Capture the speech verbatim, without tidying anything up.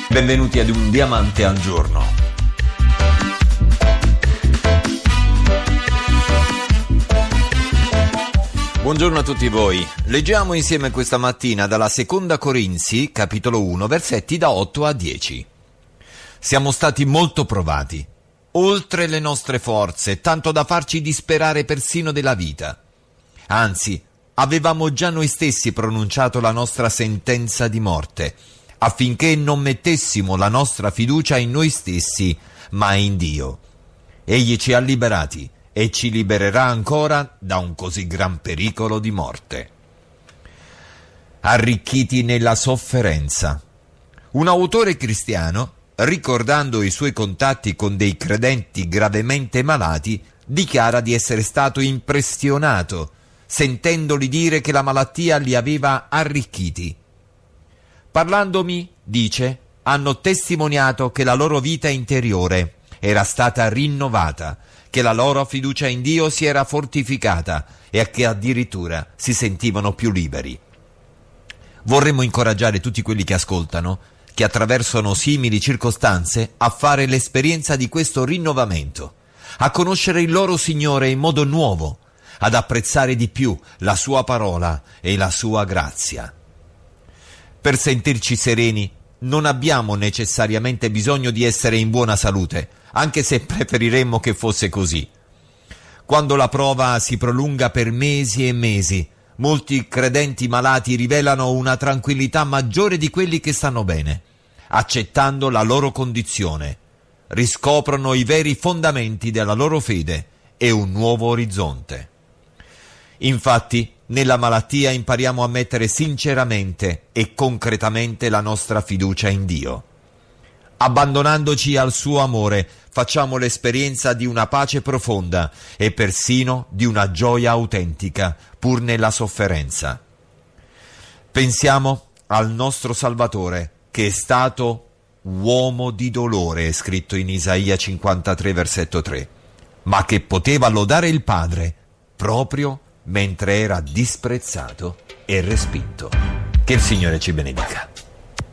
Benvenuti ad Un Diamante al Giorno. Buongiorno a tutti voi. Leggiamo insieme questa mattina dalla Seconda Corinzi, capitolo uno, versetti da otto a dieci. Siamo stati molto provati, oltre le nostre forze, tanto da farci disperare persino della vita. Anzi, avevamo già noi stessi pronunciato la nostra sentenza di morte, affinché non mettessimo la nostra fiducia in noi stessi, ma in Dio. Egli ci ha liberati e ci libererà ancora da un così gran pericolo di morte. Arricchiti nella sofferenza. Un autore cristiano, ricordando i suoi contatti con dei credenti gravemente malati, dichiara di essere stato impressionato, sentendoli dire che la malattia li aveva arricchiti. Parlandomi, dice, hanno testimoniato che la loro vita interiore era stata rinnovata, che la loro fiducia in Dio si era fortificata e che addirittura si sentivano più liberi. Vorremmo incoraggiare tutti quelli che ascoltano, che attraversano simili circostanze, a fare l'esperienza di questo rinnovamento, a conoscere il loro Signore in modo nuovo, ad apprezzare di più la Sua parola e la Sua grazia. Per sentirci sereni non abbiamo necessariamente bisogno di essere in buona salute, anche se preferiremmo che fosse così. Quando la prova si prolunga per mesi e mesi, molti credenti malati rivelano una tranquillità maggiore di quelli che stanno bene, accettando la loro condizione, riscoprono i veri fondamenti della loro fede e un nuovo orizzonte. Infatti, nella malattia impariamo a mettere sinceramente e concretamente la nostra fiducia in Dio. Abbandonandoci al suo amore, facciamo l'esperienza di una pace profonda e persino di una gioia autentica, pur nella sofferenza. Pensiamo al nostro Salvatore, che è stato uomo di dolore, è scritto in Isaia cinquantatré, versetto tre, ma che poteva lodare il Padre proprio mentre era disprezzato e respinto. Che il Signore ci benedica.